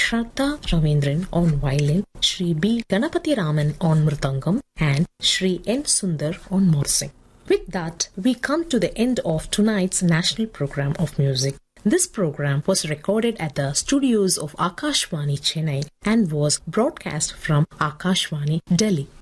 Shraddha Ravindran on violin, Shri B. Ganapati Raman on mridangam, and Shri N. Sundar on morsing. With that, we come to the end of tonight's National Program of Music. This program was recorded at the studios of Akashvani Chennai and was broadcast from Akashvani Delhi.